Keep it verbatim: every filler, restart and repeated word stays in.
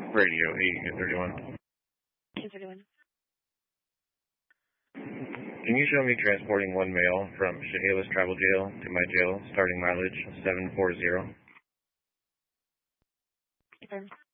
Radio eight thirty-one. eight thirty-one. Can you show me transporting one male from Chehalis Travel Jail to my jail, starting mileage seven forty? Confirm.